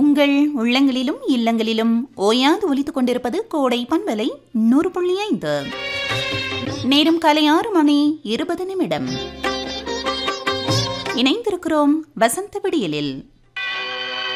உங்கள் உள்ளங்களிலும் இல்லங்களிலும் ஓயாது ஒலித்துக் கொண்டிருப்பது கோடை பண்பலை 100.5. நேரம் காலை 6:20. இணைந்திருக்கிறோம் வசந்த விடியலில்.